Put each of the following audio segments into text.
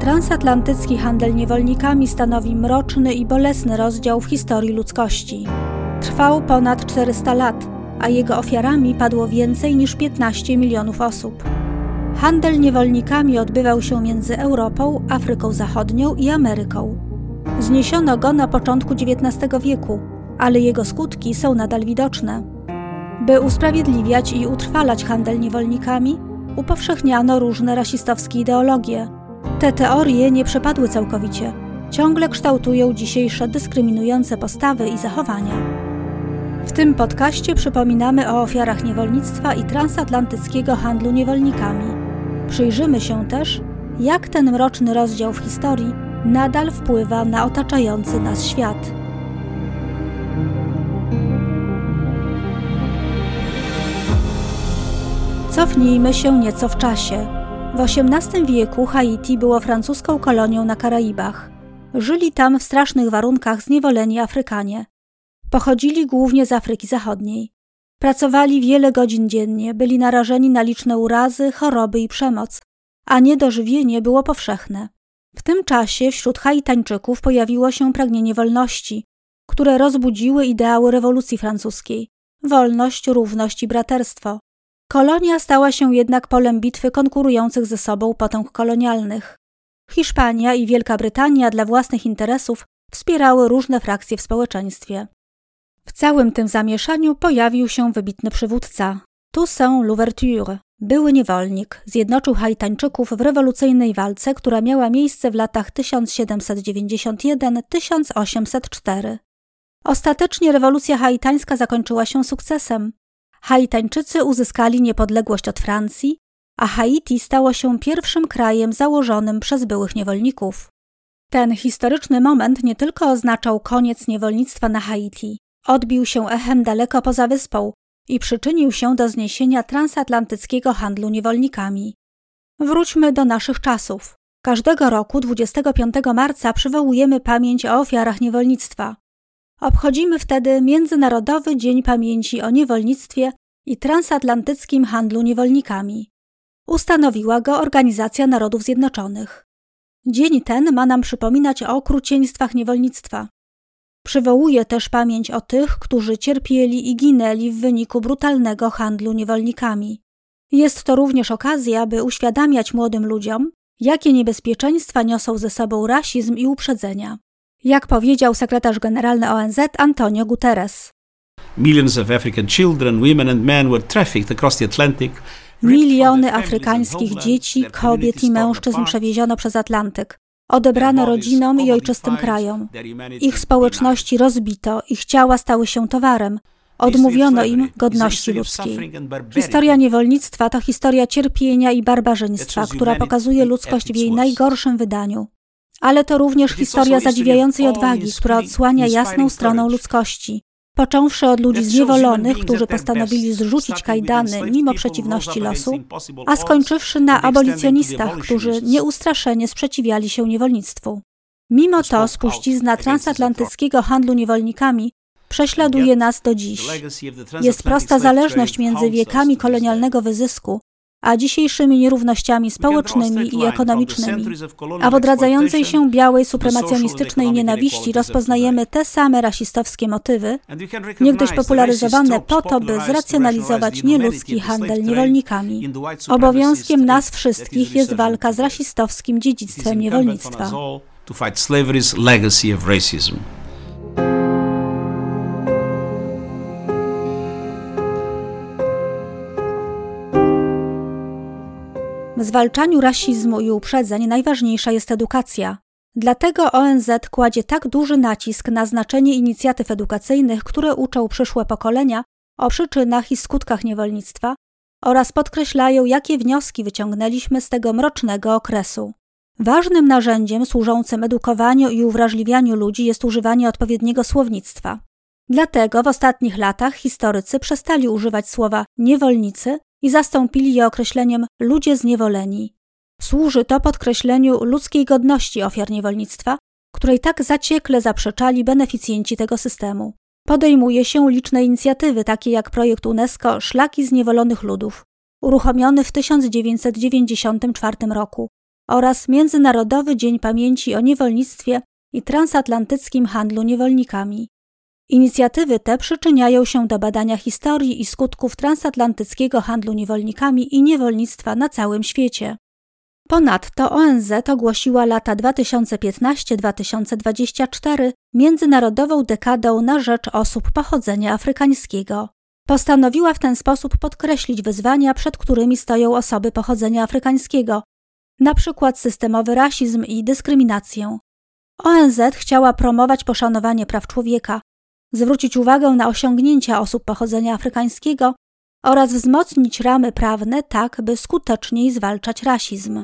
Transatlantycki handel niewolnikami stanowi mroczny i bolesny rozdział w historii ludzkości. Trwał ponad 400 lat, a jego ofiarami padło więcej niż 15 milionów osób. Handel niewolnikami odbywał się między Europą, Afryką Zachodnią i Ameryką. Zniesiono go na początku XIX wieku, ale jego skutki są nadal widoczne. By usprawiedliwiać i utrwalać handel niewolnikami, upowszechniano różne rasistowskie ideologie. Te teorie nie przepadły całkowicie. Ciągle kształtują dzisiejsze dyskryminujące postawy i zachowania. W tym podcaście przypominamy o ofiarach niewolnictwa i transatlantyckiego handlu niewolnikami. Przyjrzymy się też, jak ten mroczny rozdział w historii nadal wpływa na otaczający nas świat. Cofnijmy się nieco w czasie. W XVIII wieku Haiti było francuską kolonią na Karaibach. Żyli tam w strasznych warunkach zniewoleni Afrykanie. Pochodzili głównie z Afryki Zachodniej. Pracowali wiele godzin dziennie, byli narażeni na liczne urazy, choroby i przemoc, a niedożywienie było powszechne. W tym czasie wśród Haitańczyków pojawiło się pragnienie wolności, które rozbudziły ideały rewolucji francuskiej: wolność, równość i braterstwo. Kolonia stała się jednak polem bitwy konkurujących ze sobą potęg kolonialnych. Hiszpania i Wielka Brytania dla własnych interesów wspierały różne frakcje w społeczeństwie. W całym tym zamieszaniu pojawił się wybitny przywódca. Toussaint Louverture, były niewolnik, zjednoczył Haitańczyków w rewolucyjnej walce, która miała miejsce w latach 1791–1804. Ostatecznie rewolucja haitańska zakończyła się sukcesem. Haitańczycy uzyskali niepodległość od Francji, a Haiti stało się pierwszym krajem założonym przez byłych niewolników. Ten historyczny moment nie tylko oznaczał koniec niewolnictwa na Haiti, odbił się echem daleko poza wyspą i przyczynił się do zniesienia transatlantyckiego handlu niewolnikami. Wróćmy do naszych czasów. Każdego roku 25 marca przywołujemy pamięć o ofiarach niewolnictwa. Obchodzimy wtedy Międzynarodowy Dzień Pamięci o Niewolnictwie i Transatlantyckim Handlu Niewolnikami. Ustanowiła go Organizacja Narodów Zjednoczonych. Dzień ten ma nam przypominać o okrucieństwach niewolnictwa. Przywołuje też pamięć o tych, którzy cierpieli i ginęli w wyniku brutalnego handlu niewolnikami. Jest to również okazja, by uświadamiać młodym ludziom, jakie niebezpieczeństwa niosą ze sobą rasizm i uprzedzenia. Jak powiedział sekretarz generalny ONZ Antonio Guterres. Millions of African children, women and men were trafficked across the Atlantic. Miliony afrykańskich dzieci, kobiet i mężczyzn przewieziono przez Atlantyk. Odebrano rodzinom i ojczystym krajom. Ich społeczności rozbito, ich ciała stały się towarem. Odmówiono im godności ludzkiej. Historia niewolnictwa to historia cierpienia i barbarzyństwa, która pokazuje ludzkość w jej najgorszym wydaniu. Ale to również historia zadziwiającej odwagi, która odsłania jasną stroną ludzkości. Począwszy od ludzi zniewolonych, którzy postanowili zrzucić kajdany mimo przeciwności losu, a skończywszy na abolicjonistach, którzy nieustraszenie sprzeciwiali się niewolnictwu. Mimo to spuścizna transatlantyckiego handlu niewolnikami prześladuje nas do dziś. Jest prosta zależność między wiekami kolonialnego wyzysku a dzisiejszymi nierównościami społecznymi i ekonomicznymi. A w odradzającej się białej supremacjonistycznej nienawiści rozpoznajemy te same rasistowskie motywy, niegdyś popularyzowane po to, by zracjonalizować nieludzki handel niewolnikami. Obowiązkiem nas wszystkich jest walka z rasistowskim dziedzictwem niewolnictwa. W zwalczaniu rasizmu i uprzedzeń najważniejsza jest edukacja. Dlatego ONZ kładzie tak duży nacisk na znaczenie inicjatyw edukacyjnych, które uczą przyszłe pokolenia o przyczynach i skutkach niewolnictwa oraz podkreślają, jakie wnioski wyciągnęliśmy z tego mrocznego okresu. Ważnym narzędziem służącym edukowaniu i uwrażliwianiu ludzi jest używanie odpowiedniego słownictwa. Dlatego w ostatnich latach historycy przestali używać słowa niewolnicy i zastąpili je określeniem ludzie zniewoleni. Służy to podkreśleniu ludzkiej godności ofiar niewolnictwa, której tak zaciekle zaprzeczali beneficjenci tego systemu. Podejmuje się liczne inicjatywy, takie jak projekt UNESCO Szlaki zniewolonych ludów, uruchomiony w 1994 roku, oraz Międzynarodowy Dzień Pamięci o Niewolnictwie i Transatlantyckim Handlu Niewolnikami. Inicjatywy te przyczyniają się do badania historii i skutków transatlantyckiego handlu niewolnikami i niewolnictwa na całym świecie. Ponadto ONZ ogłosiła lata 2015-2024 Międzynarodową dekadą na rzecz osób pochodzenia afrykańskiego. Postanowiła w ten sposób podkreślić wyzwania, przed którymi stoją osoby pochodzenia afrykańskiego, na przykład systemowy rasizm i dyskryminację. ONZ chciała promować poszanowanie praw człowieka, zwrócić uwagę na osiągnięcia osób pochodzenia afrykańskiego oraz wzmocnić ramy prawne tak, by skuteczniej zwalczać rasizm.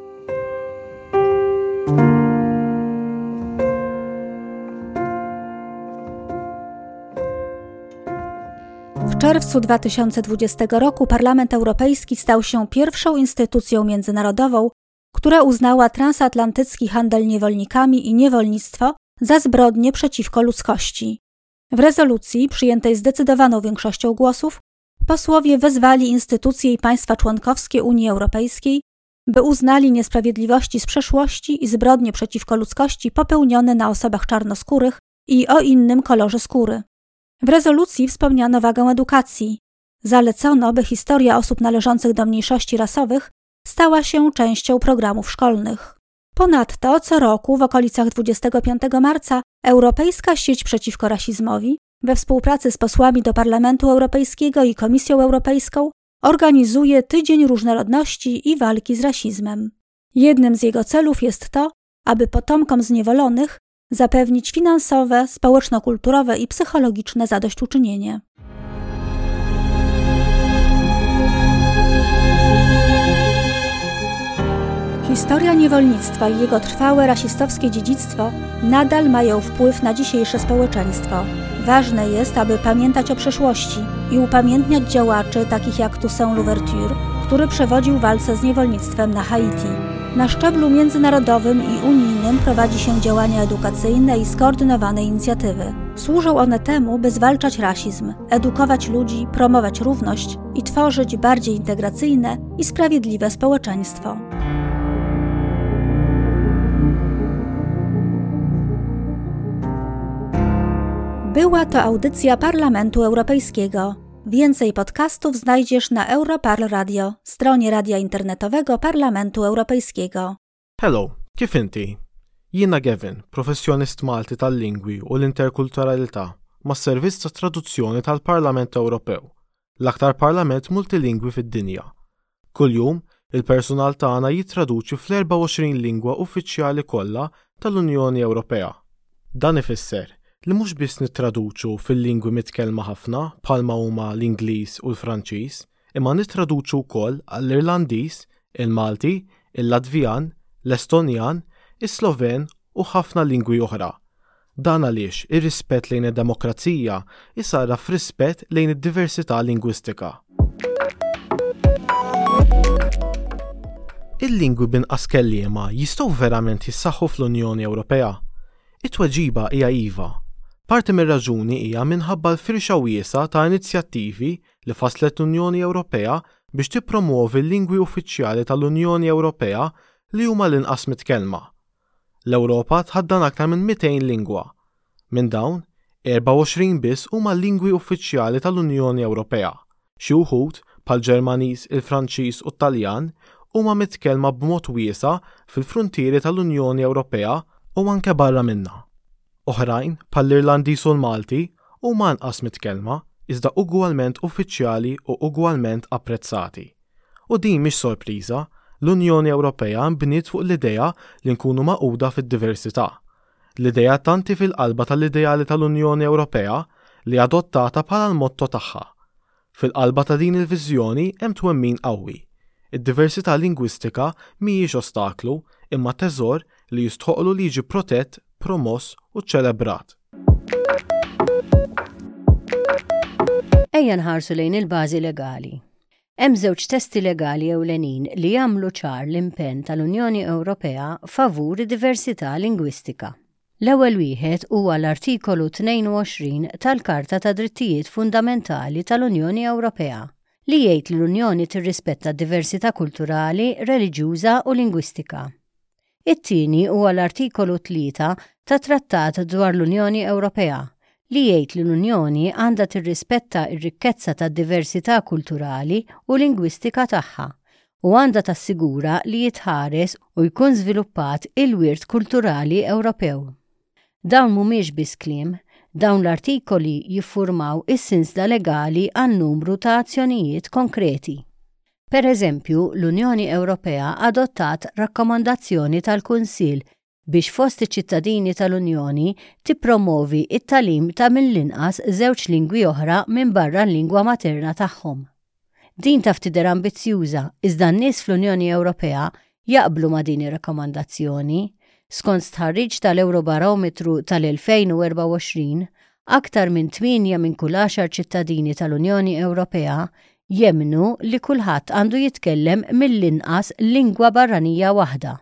W czerwcu 2020 roku Parlament Europejski stał się pierwszą instytucją międzynarodową, która uznała transatlantycki handel niewolnikami i niewolnictwo za zbrodnie przeciwko ludzkości. W rezolucji, przyjętej zdecydowaną większością głosów, posłowie wezwali instytucje i państwa członkowskie Unii Europejskiej, by uznali niesprawiedliwości z przeszłości i zbrodnie przeciwko ludzkości popełnione na osobach czarnoskórych i o innym kolorze skóry. W rezolucji wspomniano wagę edukacji. Zalecono, by historia osób należących do mniejszości rasowych stała się częścią programów szkolnych. Ponadto co roku w okolicach 25 marca Europejska Sieć Przeciwko Rasizmowi we współpracy z posłami do Parlamentu Europejskiego i Komisją Europejską organizuje Tydzień Różnorodności i Walki z Rasizmem. Jednym z jego celów jest to, aby potomkom zniewolonych zapewnić finansowe, społeczno-kulturowe i psychologiczne zadośćuczynienie. Historia niewolnictwa i jego trwałe rasistowskie dziedzictwo nadal mają wpływ na dzisiejsze społeczeństwo. Ważne jest, aby pamiętać o przeszłości i upamiętniać działaczy takich jak Toussaint Louverture, który przewodził walce z niewolnictwem na Haiti. Na szczeblu międzynarodowym i unijnym prowadzi się działania edukacyjne i skoordynowane inicjatywy. Służą one temu, by zwalczać rasizm, edukować ludzi, promować równość i tworzyć bardziej integracyjne i sprawiedliwe społeczeństwo. Była to audycja Parlamentu Europejskiego. Więcej podcastów znajdziesz na Europarl Radio, stronie radia internetowego Parlamentu Europejskiego. Hello, kif inti? Jiena Gavin, professjonist Malti tal-lingwi u l-interkulturalità mas-Servizz ta' Traduzzjoni tal-Parlament Ewropew, l-aktar parlament multilingwi fid-dinja. Kuljum, il-personal tagħna jittraduċi fl-24 lingwa uffiċjali kollha tal-Unjoni Ewropea. Dan ifisser li mhux biss nittraduċu fil-lingwi mitkellma ħafna bħalma huma l-Ingliż u l-Franċiż, imma nittraduċu wkoll għall-Irlandiż, il-Malti, il-Latvjan, l-Estonjan, is-Sloven u ħafna lingwi oħra. Dan għaliex ir-rispett lejn id-demokrazija isara f'rispett lejn id-diversità lingwistika. Il-lingwi binqas kelliema jistgħu verament jissaħħu fl-Unjoni Ewropea? It-tweġiba hija iva. Parti mir-raġuni hija minħabba l-firxa wiesa ta' inizjattivi li faslet l-Unjoni Ewropea biex tippromuovi l-lingwi uffiċjali tal-Unjoni Ewropea li huma l-inqas mitkellma. L-Ewropa tħaddan aktar minn 200 lingwa. Minn dawn, 24 biss huma l-lingwi uffiċjali tal-Unjoni Ewropea. Xi wħud bħall-Ġermaniż, il-Franċiż u t-Taljan huma mitkellma b'mod wiesa fil-fruntieri tal-Unjoni Ewropea u anke barra minnha. Oħrajn bħall-Irlandiż u l-Malti huma anqas mitkellma iżda ugwalment uffiċjali u ugwalment apprezzati. U din mhix sorpriża, l-Unjoni Ewropea nbniet fuq l-idea li nkunu magħquda fid-diversità. L-idea tanti fil-qalba tal-ideali tal-Unjoni Ewropea li adottata bħala l-motto tagħha. Fil-qalba ta' din il-viżjoni hemm twemmin qawwi. Id-diversità lingwistika mhijiex ostaklu imma teżor li jistħoqlu li jiġi protett, promoss u ċelebrat. Ejja nħarsu lejn il-bażi legali. Hemm żewġ testi legali ewlenin li jagħmlu ċar l-impenn tal-Unjoni Ewropea favur id-diversità lingwistika. L-ewwel wieħed huwa l-artikolu 22 tal-Karta ta' Drittijiet Fundamentali tal-Unjoni Ewropea li jgħid li l-Unjoni tirrispetta d-diversità kulturali, reliġjuża u lingwistika. It-tieni huwa l-artikolu 3 ta' Trattat dwar l-Unjoni Ewropea li jgħid li l-Unjoni għandha tirrispetta r-rikkezza tad-diversità kulturali u lingwistika tagħha u għandha tassigura li jitħares u jkun żviluppat il-wirt kulturali Ewropew. Dawn mhumiex biss kliem, dawn l-artikoli jiffurmaw is-sinsla legali għan numru ta' azzjonijiet konkreti. Per eżempju, l-Unjoni Ewropea adottat rakkomandazzjoni tal-Kunsill biex fost iċ-ċittadini tal-Unjoni tippromovi it-talim ta' mill-inqas 2 lingwi oħra minn barra l-lingwa materna tagħhom. Din taf tidher ambizzjuża, iżda n-nies fl-Unjoni Ewropea jaqblu ma' din ir-rakkomandazzjoni. Skont stħarriġ tal-Eurobarometru tal-2024, aktar minn 8 minn kull 10 ċittadini tal-Unjoni Ewropea jemmnu li kulħadd għandu jitkellem mill-inqas lingwa barranija waħda.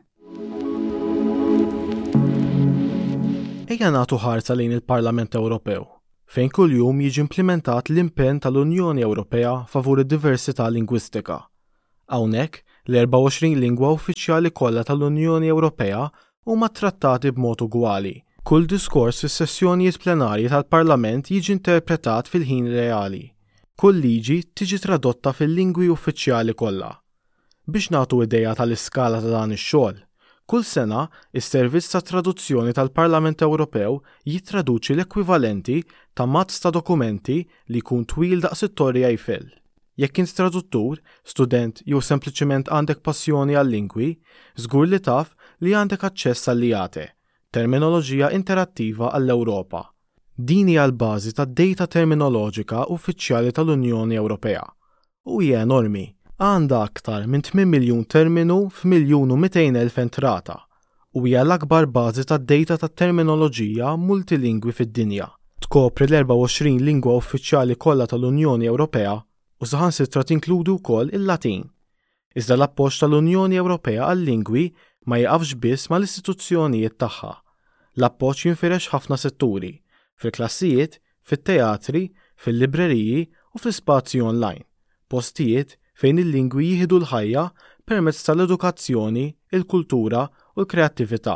Ejja nagħtu ħarsa lejn il-Parlament Ewropew, fejn kuljum jiġi implementat l-impenn tal-Unjoni Ewropea favur id-diversità lingwistika. Hawnhekk l-24 lingwa uffiċjali kollha tal-Unjoni Ewropea huma trattati b'mod ugwali. Kull diskors fis-sessjonijiet plenarji tal-Parlament jiġi interpretat fil-ħin reali. Kull liġi tiġi tradotta fil-lingwi uffiċjali kollha. Biex nagħtu idea tal-iskala ta' dan ix-xogħol, kull sena is-Servizz ta' Traduzzjoni tal-Parlament Ewropew jittraduċi l-ekwivalenti ta' mazz ta' dokumenti li jkun twil daqs it-Torri Eiffel. Jekk int traduttur, student jew sempliċement għandek passjoni għal-lingwi, żgur li taf li għandek aċċess għall-IATE, terminoloġija interattiva għall-Ewropa. Din hija l-bażi tad-dejta terminoloġika uffiċjali tal-Unjoni Ewropea. U hija enormi. Għandha aktar minn 8 miljun terminu f'1,200,000 entrata u hija l-akbar bażi tad-dejta tat-terminoloġija multilingwi fid-dinja. Tkopri l-24 lingwa uffiċjali kollha tal-Unjoni Ewropea u saħansitra tinkludu wkoll il-Latin. Iżda l-appoġġ tal-Unjoni Ewropea għal-lingwi ma jaqafx biss mal-istituzzjonijiet tagħha. L-appoġġ jinfirex ħafna setturi, fil-klassijiet, fit-teatri, fil-libreriji u fl-spazju online, postijiet fejn il-lingwi jieħdu l-ħajja permezz tal-edukazzjoni, il-kultura u l-kreattività.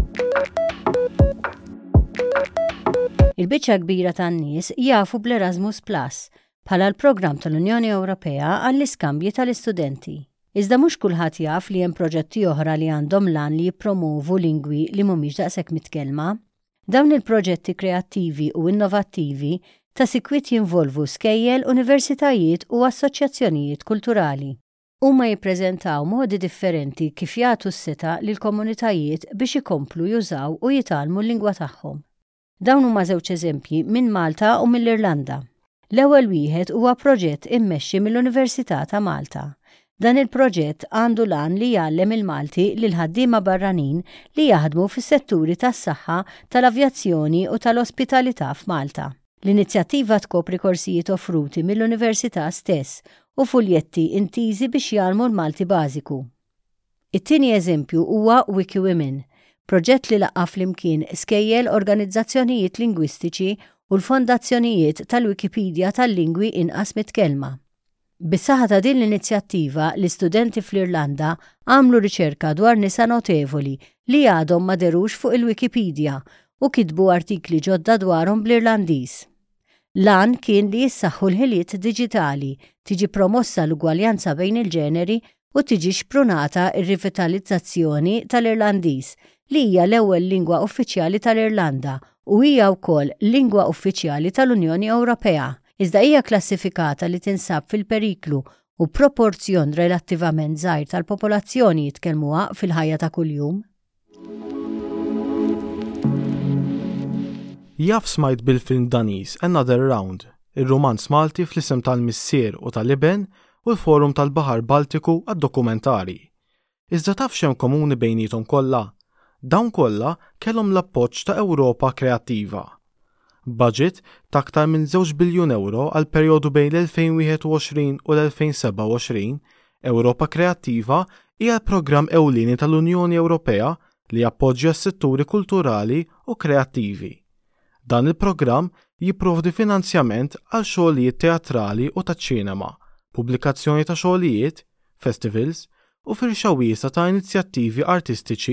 Il-biċċa kbira tan-nies jafu bl-Erasmus Plus bħala l-programm tal-Unjoni Ewropea għall-iskambji tal-istudenti. Iżda mhux kulħadd jaf li hemm proġetti oħra li għandhom lan li jippromovu lingwi li mhumiex daqshekk mitkellma. Dawn il-proġetti kreattivi u innovattivi ta' sikwit jinvolvu skejjel, universitajiet u assoċjazzjonijiet kulturali. Huma jippreżentaw modi differenti kif jagħtu s-seta lil komunitajiet biex ikomplu jużaw u jitalmu l-lingwa tagħhom. Dawn huma żewġ eżempji minn Malta u mill-Irlanda. L-ewwel wieħed huwa proġett immexxi mill-Università ta' Malta. Dan il-proġett għandu lan li jgħallem il-Malti lil ħaddiema barranin li jaħdmu fis-setturi tas-saħħa, tal-avjazzjoni u tal-ospitalità f'Malta. L-inizjattiva tkopri korsijiet offruti mill-Università stess u fuljetti intiżi biex jgħallmu l-Malti bażiku. It-tieni eżempju huwa WikiWomen, proġett li laqqa flimkien skejjel organizzazzjonijiet lingwistiċi u l-fondazzjonijiet tal-Wikipedia tal-lingwi inqas mitkellma. Bis-saħħa ta' din l-inizjattiva, l-istudenti fl-Irlanda għamlu riċerka dwar nisa notevoli li għadhom ma derux fuq il-Wikipedia u kitbu artikli ġodda dwarhom bl-Irlandiż. Lan kien li jissaħħu l-ħiliet diġitali, tiġi promossa l-ugwaljanza bejn il-ġeneri u tiġi xprunata r-rivitalizzazzjoni tal-Irlandiż li hija l-ewwel lingwa uffiċjali tal-Irlanda u hija wkoll lingwa uffiċjali tal-Unjoni Ewropea, iżda hija klassifikata li tinsab fil-periklu u proporzjon relattivament żgħir tal-popolazzjoni jitkellmuha fil-ħajja ta' kuljum. Jaf smajt bil-film Daniż Another Round, ir-romanz Malti fl-isem tal-Missier u tal-Iben u l-Forum tal-Baħar Baltiku għad-dokumentari. Iżda taf xemm komuni bejnietom kollha? Dawn kollha kellhom l-appoġġ ta' Ewropa Kreattiva. Budget ta' aktar minn 2 biljun euro għal perjodu bejn l-2021 u l-2027, Ewropa Kreattiva hija l-programm ewlieni tal-Unjoni Ewropea li jappoġġja s-setturi kulturali u kreattivi. Dan il-programm jipprovdi finanzjament għal xogħlijiet teatrali u taċ-ċinema, pubblikazzjoni ta' xogħlijiet, festivals u firxa wiesa ta' inizjattivi artistiċi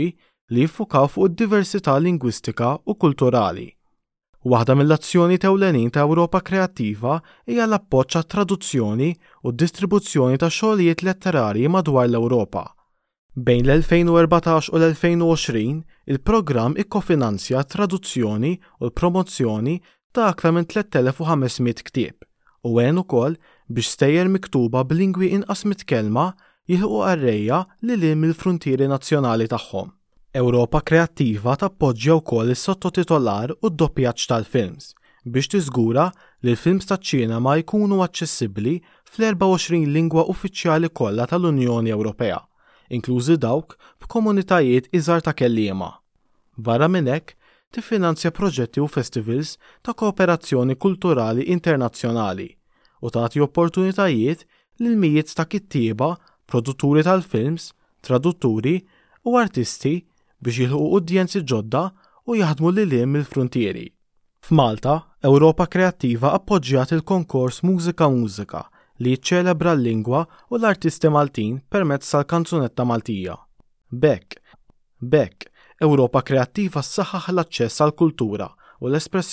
li jiffukaw fuq id-diversità lingwistika u kulturali. Waħda mill-azzjoni ewlenin ta' Ewropa Kreattiva hija l-appoġġ għat-traduzzjoni u d-distribuzzjoni ta' xogħlijiet letterarji madwar l-Ewropa. Bejn l-2014 u l-2020, il-programm ikkofinanzja t-traduzzjoni u l-promozzjoni ta' aktar minn 3500 ktieb u għen ukoll biex stejjer miktuba b'lingwi inqas mitkellma jilħqu qarrejja lil hinn mill-fruntieri nazzjonali tagħhom. Ewropa Kreattiva tappoġġja wkoll is-sottotitolar u d-doppjaġġ tal-films biex tiżgura li l-films taċ-ċinema jkunu aċċessibbli fl-24 lingwa uffiċjali kollha tal-Unjoni Ewropea, inklużi dawk f'komunitajiet iżgħar ta' kelliema. Barra minn hekk, tiffinanzja proġetti u festivals ta' kooperazzjoni kulturali internazzjonali u tagħti opportunitajiet lil mijiet ta' kittieba, produtturi tal-films, tradutturi u artisti biex jilħu udjenzi ġodda u jaħdmu lil hinn mill-fruntieri. F'Malta, Ewropa Kreattiva appoġġjat il-konkors Mużika li jiċċelebra l-lingwa u l-artisti Maltin permezz tal-kanzunetta Maltija. Bekk, Ewropa Kreattiva ssaħħaħ l-aċċess għall-kultura u l-espressjoni